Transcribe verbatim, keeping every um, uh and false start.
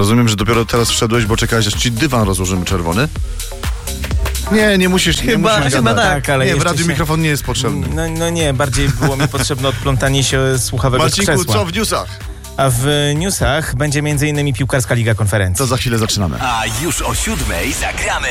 Rozumiem, że dopiero teraz wszedłeś, bo czekałeś, aż ci dywan rozłożymy czerwony. Nie, nie musisz, nie Chyba, musisz chyba gadać. tak, ale Nie, w jeszcze radiu się... mikrofon nie jest potrzebny. No, no nie, bardziej było mi potrzebne odplątanie się słuchawego z Marcinku, krzesła. co w newsach? A w newsach będzie między innymi piłkarska Liga Konferencji. To za chwilę zaczynamy. A już o siódmej zagramy